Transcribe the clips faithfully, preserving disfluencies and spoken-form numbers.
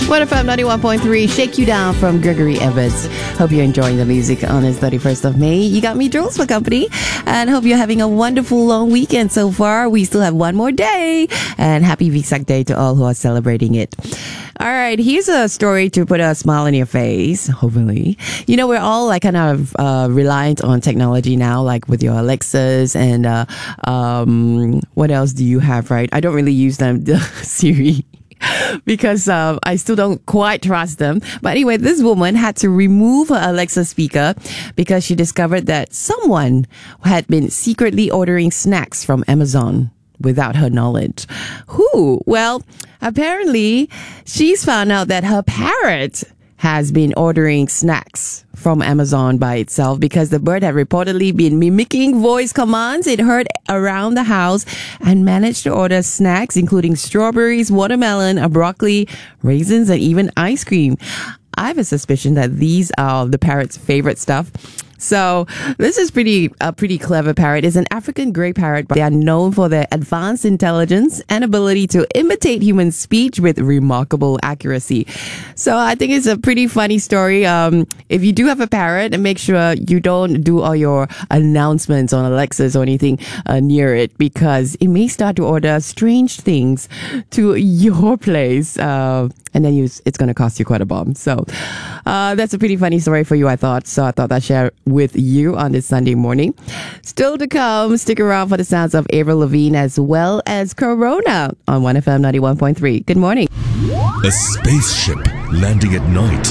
one F M ninety-one point three, Shake You Down from Gregory Evans. Hope you're enjoying the music on this thirty-first of May. You got me, Jules, for company. And hope you're having a wonderful long weekend so far. We still have one more day. And happy Vesak Day to all who are celebrating it. All right, here's a story to put a smile on your face, hopefully. You know, we're all like kind of uh, reliant on technology now, like with your Alexas and uh, um, what else do you have, right? I don't really use them, the Siri. Because uh, I still don't quite trust them. But anyway, this woman had to remove her Alexa speaker because she discovered that someone had been secretly ordering snacks from Amazon without her knowledge. Who? Well, apparently she's found out that her parrot has been ordering snacks from Amazon by itself because the bird had reportedly been mimicking voice commands it heard around the house and managed to order snacks including strawberries, watermelon, a broccoli, raisins, and even ice cream. I have a suspicion that these are the parrot's favorite stuff. So this is pretty a pretty clever parrot. It's an African grey parrot, but they are known for their advanced intelligence and ability to imitate human speech with remarkable accuracy. So I think it's a pretty funny story. Um, if you do have a parrot, make sure you don't do all your announcements on Alexas or anything uh, near it because it may start to order strange things to your place. Uh, and then you, it's going to cost you quite a bomb. So uh, that's a pretty funny story for you, I thought. So I thought I'd share with you on this Sunday morning. Still to come, stick around for the sounds of Avril Lavigne as well as Corona on one F M ninety-one point three. Good morning. A spaceship landing at night.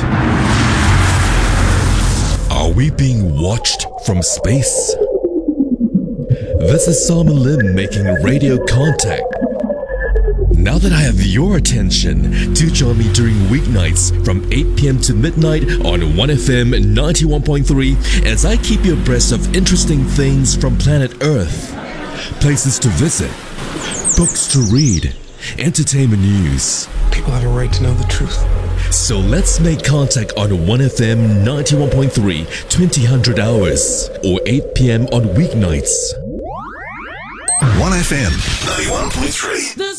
Are we being watched from space? This is Simon Lim making radio contact. Now that I have your attention, do join me during weeknights from eight p.m. to midnight on one F M ninety-one point three as I keep you abreast of interesting things from planet Earth, places to visit, books to read, entertainment news. People have a right to know the truth. So let's make contact on one F M ninety-one point three, twenty hundred hours, or eight p.m. on weeknights. one F M ninety-one point three.